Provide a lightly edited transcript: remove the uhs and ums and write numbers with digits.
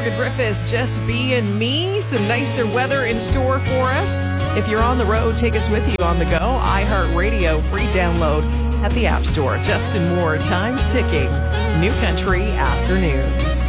Morgan Griffiths, Just Being Me. Some nicer weather in store for us. If you're on the road, take us with you on the go. iHeartRadio, free download at the App Store. Justin Moore, time's ticking. New Country Afternoons.